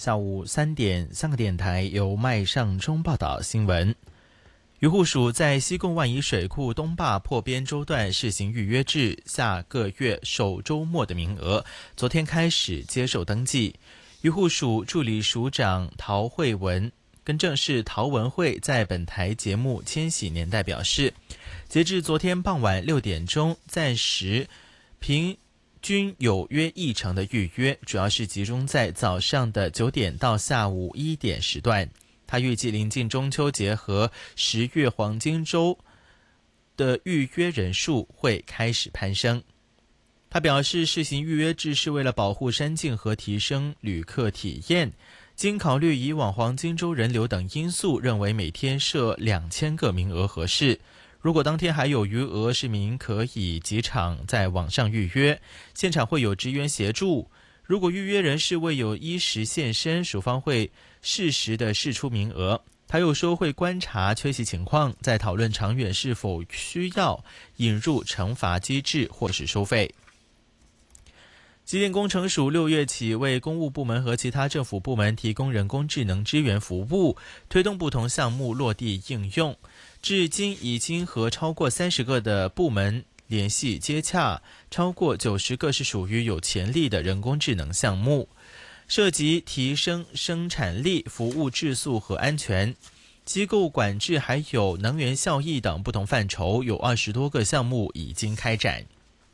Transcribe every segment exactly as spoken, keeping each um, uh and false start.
下午三点，香港电台由麦尚中报道新闻。渔护署在西贡万宜水库东坝破边洲段试行预约制，下个月首周末的名额，昨天开始接受登记。渔护署助理署长陶慧文，更正是陶文慧，在本台节目《千禧年代》表示，截至昨天傍晚六点钟，暂时平均有约一成的预约，主要是集中在早上的九点到下午一点时段。他预计临近中秋节和十月黄金周的预约人数会开始攀升。他表示，试行预约制是为了保护山径和提升旅客体验。经考虑以往黄金周人流等因素，认为每天设两千个名额合适。如果当天还有余额，市民可以即场在网上预约，现场会有职员协助。如果预约人士未有依时现身，署方会适时的释出名额。他又说会观察缺席情况，再讨论长远是否需要引入惩罚机制或是收费。机电工程署六月起为公务部门和其他政府部门提供人工智能支援服务，推动不同项目落地应用。至今已经和超过三十个的部门联系接洽，超过九十个是属于有潜力的人工智能项目，涉及提升生产力、服务质素和安全、机构管制还有能源效益等不同范畴，有二十多个项目已经开展。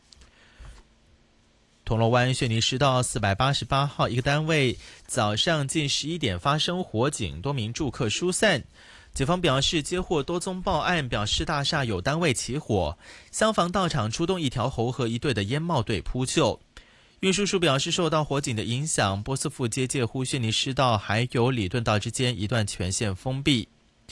铜锣湾轩尼诗道四百八十八号一个单位早上近十一点发生火警，多名住客疏散。警方表示，接获多宗报案，表示大厦有单位起火，消防到场出动一条猴和一队的烟帽队扑救。运输署表示，受到火警的影响，波斯富街介乎轩尼诗道还有礼顿道之间一段全线封闭。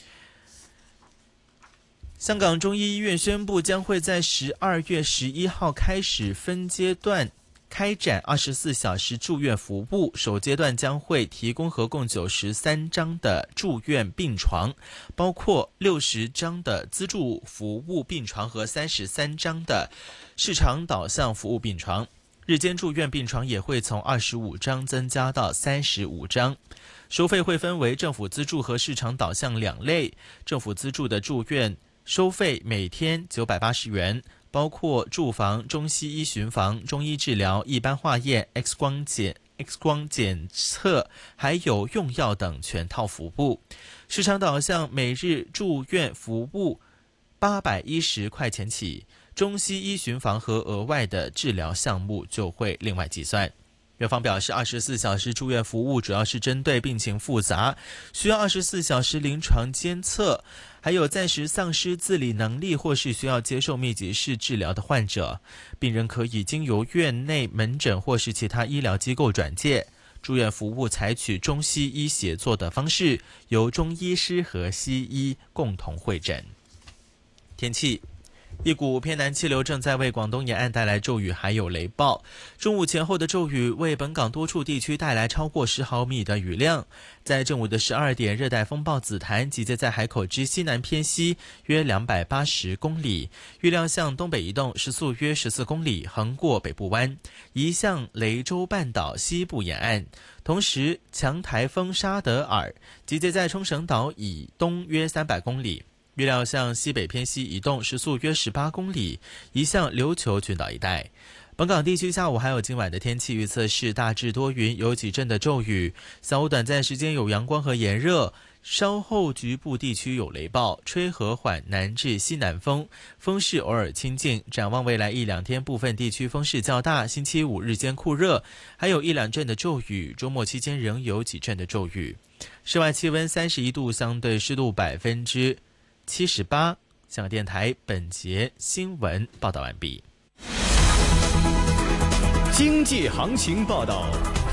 香港中医医院宣布，将会在十二月十一号开始分阶段开展二十四小时住院服务，首阶段将会提供合共九十三张的住院病床，包括六十张的资助服务病床和三十三张的市场导向服务病床。日间住院病床也会从二十五张增加到三十五张。收费会分为政府资助和市场导向两类，政府资助的住院收费每天九百八十元，包括住房、中西医巡房、中医治疗、一般化验、X 光检、X 光检测，还有用药等全套服务。市场导向每日住院服务八百一十块钱起，中西医巡房和额外的治疗项目就会另外计算。院方表示，二十四小时住院服务主要是针对病情复杂、需要二十四小时临床监测，还有暂时丧失自理能力或是需要接受密集式治疗的患者。病人可以经由院内门诊或是其他医疗机构转介。住院服务采取中西医协作的方式，由中医师和西医共同会诊。天气，一股偏南气流正在为广东沿岸带来骤雨还有雷暴，中午前后的骤雨为本港多处地区带来超过十毫米的雨量。在正午的十二点，热带风暴紫檀集结在海口之西南偏西约两百八十公里，预料向东北移动，时速约十四公里，横过北部湾，移向雷州半岛西部沿岸。同时，强台风沙德尔集结在冲绳岛以东约三百公里，预料向西北偏西移动，时速约十八公里，移向琉球群岛一带。本港地区下午还有今晚的天气预测是大致多云，有几阵的骤雨，下午短暂时间有阳光和炎热，稍后局部地区有雷暴，吹和缓南至西南风，风势偶尔清劲。展望未来一两天，部分地区风势较大，星期五日间酷热，还有一两阵的骤雨，周末期间仍有几阵的骤雨。室外气温三十一度，相对湿度百分之七十八。香港电台本节新闻报道完毕。 经济行情报道。